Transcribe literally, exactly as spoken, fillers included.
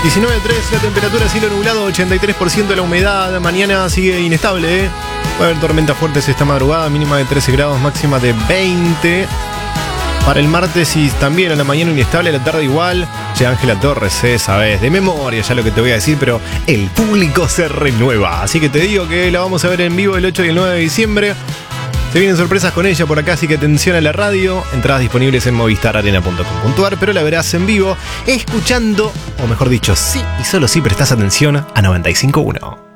diecinueve punto tres la temperatura, cielo nublado, ochenta y tres por ciento de la humedad. Mañana sigue inestable, ¿eh? Va a haber tormentas fuertes esta madrugada, mínima de trece grados, máxima de veinte. Para el martes y también a la mañana inestable, a la tarde igual. Che, Ángela Torres, eh, sabes, de memoria ya lo que te voy a decir, pero el público se renueva. Así que te digo que la vamos a ver en vivo el ocho y el nueve de diciembre. Se vienen sorpresas con ella por acá, así que atención a la radio. Entradas disponibles en movistar arena punto com punto ar, pero la verás en vivo escuchando, o mejor dicho, sí y solo si prestás atención a noventa y cinco punto uno.